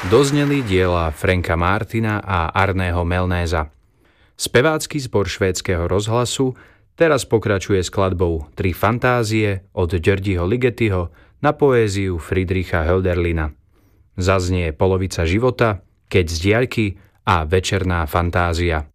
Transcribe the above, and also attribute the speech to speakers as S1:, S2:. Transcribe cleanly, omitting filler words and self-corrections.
S1: Dozneli diela Franka Martina a Arného Melnéza. Spevácky zbor švédskeho rozhlasu teraz pokračuje skladbou Tri fantázie od Györgyho Ligetyho na poéziu Friedricha Hölderlina. Zaznie Polovica života, Keď z diaľky a Večerná fantázia.